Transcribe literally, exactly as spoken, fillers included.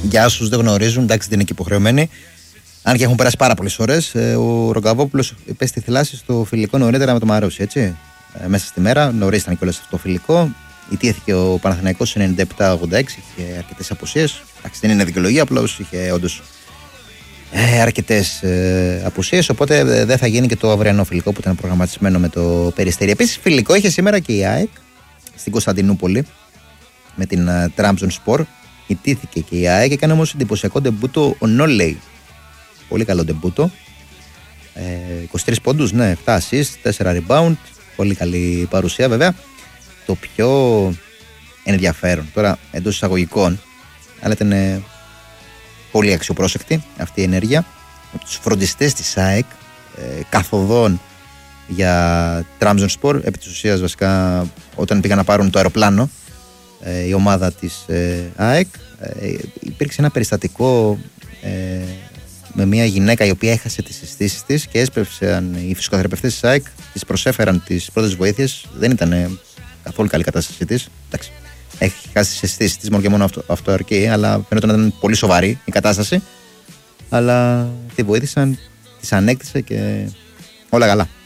Για όσους δεν γνωρίζουν, εντάξει, δεν είναι και υποχρεωμένοι. Αν και έχουν περάσει πάρα πολλές ώρες, ο Ρογκαβόπουλος υπέστη θλάση στο φιλικό νωρίτερα με το Μαρούσι, έτσι. Μέσα στη μέρα, νωρίς ήταν κιόλας αυτό το φιλικό. Ιτήθηκε ο Παναθηναϊκός ενενήντα επτά ογδόντα έξι, είχε αρκετές απουσίες. Εντάξει, δεν είναι δικαιολογία, απλώς είχε όντως ε, αρκετές ε, απουσίες. Οπότε ε, δεν θα γίνει και το αυριανό φιλικό που ήταν προγραμματισμένο με το Περιστέρι. Επίσης, φιλικό είχε σήμερα και η ΑΕΚ στην Κωνσταντινούπολη με την uh, Trabzonspor. Ιτήθηκε και η ΑΕΚ, έκανε όμως εντυπωσιακό ντεμπούτο ο Νόλεϊ. Πολύ καλό ντεμπούτο. Ε, είκοσι τρεις πόντους, ναι, επτά assist, τέσσερα rebound. Πολύ καλή παρουσία βέβαια. Το πιο ενδιαφέρον τώρα εντός εισαγωγικών, αλλά ήταν ε, πολύ αξιοπρόσεκτη αυτή η ενέργεια από τους φροντιστές της ΑΕΚ, ε, καθοδόν για Trabzonspor. Επί της ουσίας βασικά όταν πήγαν να πάρουν το αεροπλάνο ε, η ομάδα της ε, ΑΕΚ, ε, υπήρξε ένα περιστατικό ε, με μια γυναίκα η οποία έχασε τις αισθήσεις της και έσπευσαν οι φυσικοθεραπευτές της ΑΕΚ, της προσέφεραν τις πρώτες βοήθειες. Δεν ήταν καθόλου καλή κατάστασή της. Εντάξει, έχει χάσει τις αισθήσεις της μόνο και μόνο αυτό, αυτό αρκεί, αλλά φαίνεται να ήταν πολύ σοβαρή η κατάσταση. Αλλά τη βοήθησαν, της ανέκτησε και όλα καλά.